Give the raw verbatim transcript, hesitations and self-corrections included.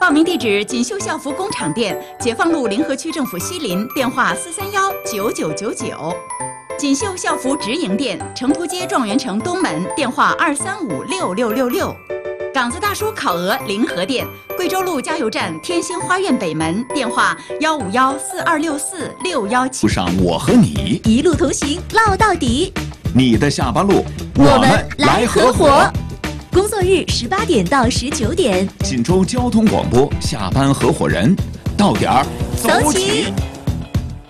报名地址：锦绣校服工厂店，解放路临河区政府西邻，电话四三幺九九九九。锦绣校服直营店，城途街状元城东门，电话二三五六六六六。岗子大叔烤鹅临河店，贵州路加油站天星花苑北门，电话幺五幺四二六四六幺七。 上我和你一路同行，唠到底。 你的下班路， 我们来合伙。工作日十八点到十九点， 锦州交通广播下班合伙人，到点儿走起。